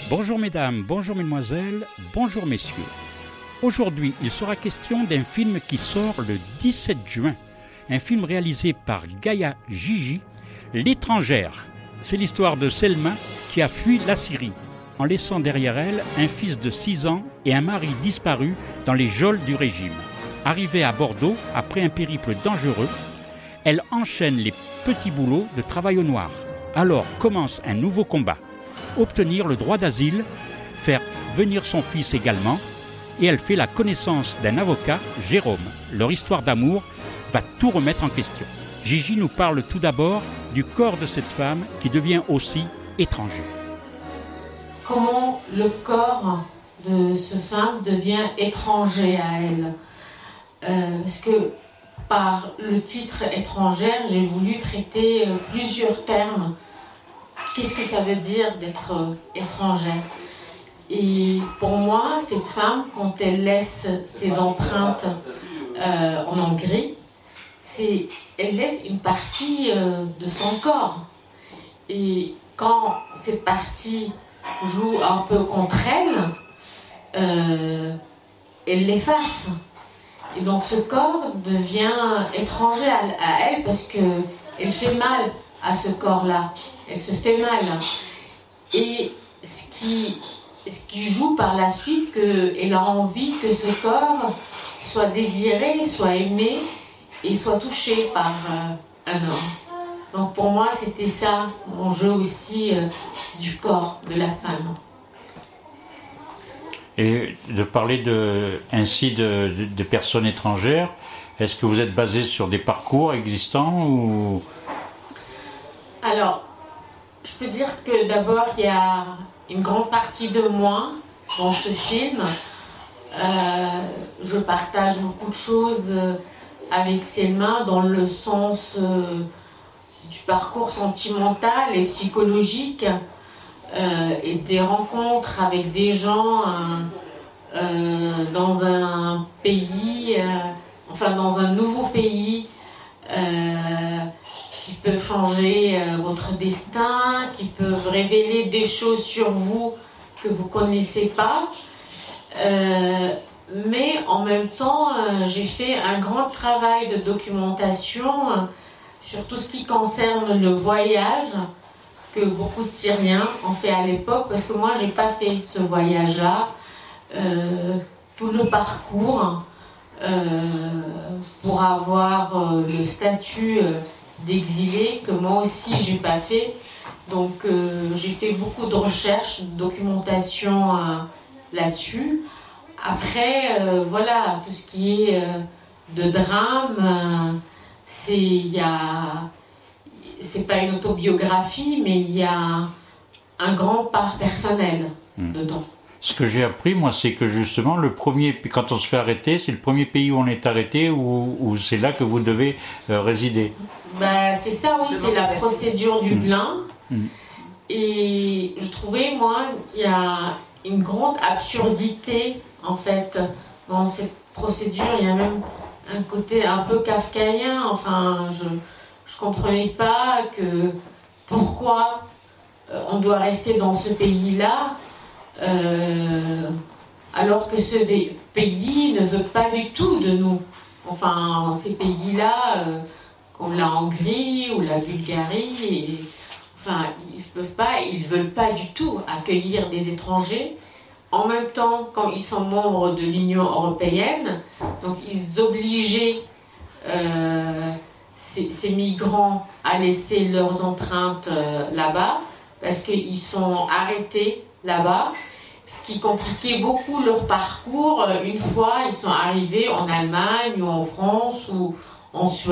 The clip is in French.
Bonjour mesdames, bonjour mesdemoiselles, bonjour messieurs. Aujourd'hui, il sera question d'un film qui sort le 17 juin. Un film réalisé par Gaïa Gigi, L'étrangère. C'est l'histoire de Selma qui a fui la Syrie, en laissant derrière elle un fils de 6 ans et un mari disparu dans les geôles du régime. Arrivée à Bordeaux, après un périple dangereux, elle enchaîne les petits boulots de travail au noir. Alors commence un nouveau combat. Obtenir le droit d'asile, faire venir son fils également, et elle fait la connaissance d'un avocat, Jérôme. Leur histoire d'amour va tout remettre en question. Gigi nous parle tout d'abord du corps de cette femme qui devient aussi étranger. Comment le corps de cette femme devient étranger à elle. Parce que par le titre étrangère, j'ai voulu traiter plusieurs termes. Qu'est-ce que ça veut dire d'être étrangère? Et pour moi, cette femme, quand elle laisse ses empreintes en Hongrie, elle laisse une partie de son corps. Et quand cette partie joue un peu contre elle, elle l'efface. Et donc ce corps devient étranger à elle parce qu'elle fait mal à ce corps-là. Elle se fait mal. Et ce qui joue par la suite, qu'elle a envie que ce corps soit désiré, soit aimé et soit touché par un homme. Donc pour moi, c'était ça, mon jeu aussi du corps de la femme. Et de parler ainsi de personnes étrangères, est-ce que vous êtes basé sur des parcours existants ou... Alors, je peux dire que d'abord, il y a une grande partie de moi dans ce film. Je partage beaucoup de choses avec Selma dans le sens du parcours sentimental et psychologique et des rencontres avec des gens dans un pays, dans un nouveau pays qui peuvent changer votre destin, qui peuvent révéler des choses sur vous que vous ne connaissez pas. Mais en même temps, j'ai fait un grand travail de documentation sur tout ce qui concerne le voyage que beaucoup de Syriens ont fait à l'époque, parce que moi, je n'ai pas fait ce voyage-là. Tout le parcours pour avoir le statut d'exilé que moi aussi j'ai pas fait. Donc j'ai fait beaucoup de recherches, de documentation là-dessus. Après, voilà, tout ce qui est de drame, c'est pas une autobiographie, mais il y a un grand part personnel dedans. Ce que j'ai appris, moi, c'est que justement, quand on se fait arrêter, c'est le premier pays où on est arrêté, ou c'est là que vous devez résider. C'est ça, oui, c'est la procédure Dublin. Et je trouvais, moi, il y a une grande absurdité, en fait, dans cette procédure. Il y a même un côté un peu kafkaïen. Enfin, je comprenais pas pourquoi on doit rester dans ce pays-là, alors que ce pays ne veut pas du tout de nous. Enfin, ces pays-là, comme la Hongrie ou la Bulgarie, ils ne veulent pas du tout accueillir des étrangers. En même temps, quand ils sont membres de l'Union européenne, donc ils obligeaient ces migrants à laisser leurs empreintes là-bas, parce qu'ils sont arrêtés là-bas, ce qui compliquait beaucoup leur parcours une fois ils sont arrivés en Allemagne ou en France ou en Suède.